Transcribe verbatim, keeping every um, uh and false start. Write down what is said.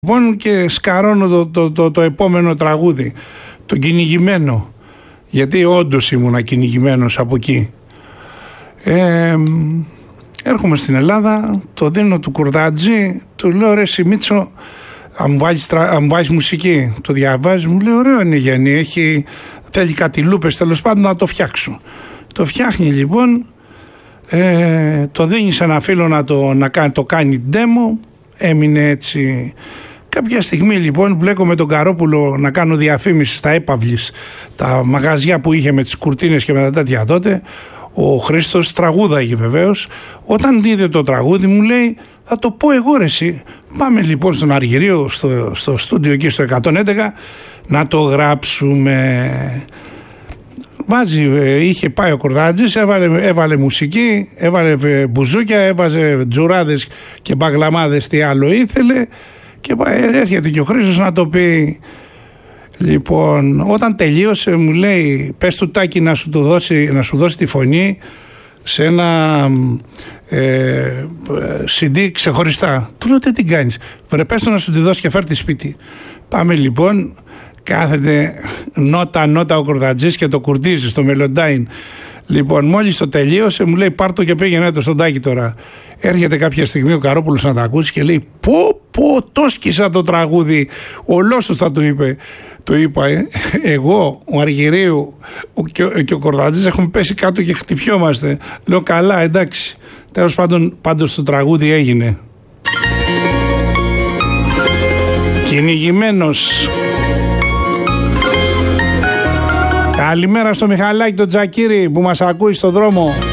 Λοιπόν, και σκαρώνω το, το, το, το επόμενο τραγούδι, το κυνηγημένο, γιατί όντως ήμουνα κυνηγημένος από εκεί. Ε, έρχομαι στην Ελλάδα, το δίνω του Κουρδάτζη, του λέω ρε Σιμίτσο, αν μου βάλεις, αν βάλεις μουσική, το διαβάζει, μου λέει ωραίο είναι Γιάννη, έχει, θέλει κάτι λούπες τέλος πάντων να το φτιάξω. Το φτιάχνει λοιπόν, ε, το δίνει σε ένα φίλο να το, να κάνει, το κάνει demo, έμεινε έτσι. Κάποια στιγμή λοιπόν μπλέκω με τον Καρόπουλο να κάνω διαφήμιση στα Έπαυλης, τα μαγαζιά που είχε με τις κουρτίνες και με τα τέτοια τότε. Ο Χρήστος τραγούδαγε βεβαίως. Όταν είδε το τραγούδι μου λέει θα το πω εγώ ρε εσύ. Πάμε λοιπόν στον Αργυρίο, στο, στο στούντιο εκεί στο εκατόν έντεκα να το γράψουμε. Βάζει, είχε πάει ο Κουρδάτζης, έβαλε, έβαλε μουσική, έβαλε μπουζούκια, έβαζε τζουράδες και μπαγλαμάδες, τι άλλο ήθελε, και έρχεται και ο Χρήστος να το πει. Λοιπόν, όταν τελείωσε μου λέει πες του Τάκη να σου, το δώσει, να σου δώσει τη φωνή σε ένα ε, σι ντι ξεχωριστά. Του λέω τι την κάνεις, βρε πες του να σου τη δώσει και φέρ' σπίτι. Πάμε λοιπόν. Κάθεται νότα νότα ο Κουρδατζής και το κουρτίζει στο Μελοντάιν. Λοιπόν, μόλις το τελείωσε μου λέει πάρ' το και πήγαινε το στον Τάκη τώρα. Έρχεται κάποια στιγμή ο Καρόπουλος να τα ακούσει και λέει πω πω το σκίσα το τραγούδι. Ο Λόσος θα το είπε. Το είπα ε. Εγώ, ο Αργυρίου και ο, και ο Κουρδατζής έχουμε πέσει κάτω και χτυπιόμαστε. Λέω καλά εντάξει. Τέλος πάντων πάντως το τραγούδι έγινε. Κυνηγημένος. Καλημέρα στο Μιχαλάκη τον Τζακίρη που μας ακούει στο δρόμο.